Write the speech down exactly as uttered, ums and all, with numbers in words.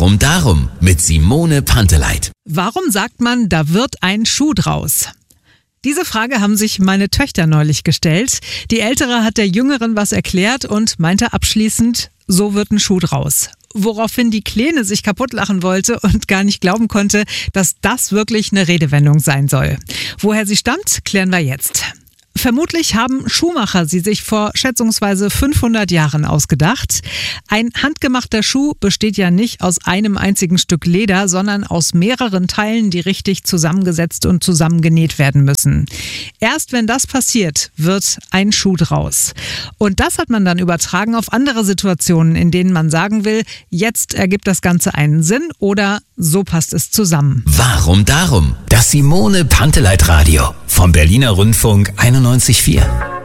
Warum darum? Mit Simone Panteleit. Warum sagt man, da wird ein Schuh draus? Diese Frage haben sich meine Töchter neulich gestellt. Die Ältere hat der Jüngeren was erklärt und meinte abschließend, so wird ein Schuh draus. Woraufhin die Kleine sich kaputtlachen wollte und gar nicht glauben konnte, dass das wirklich eine Redewendung sein soll. Woher sie stammt, klären wir jetzt. Vermutlich haben Schuhmacher sie sich vor schätzungsweise fünfhundert Jahren ausgedacht. Ein handgemachter Schuh besteht ja nicht aus einem einzigen Stück Leder, sondern aus mehreren Teilen, die richtig zusammengesetzt und zusammengenäht werden müssen. Erst wenn das passiert, wird ein Schuh draus. Und das hat man dann übertragen auf andere Situationen, in denen man sagen will, jetzt ergibt das Ganze einen Sinn oder so passt es zusammen. Warum darum? Das Simone Panteleit Radio vom Berliner Rundfunk einundneunzig Komma vier.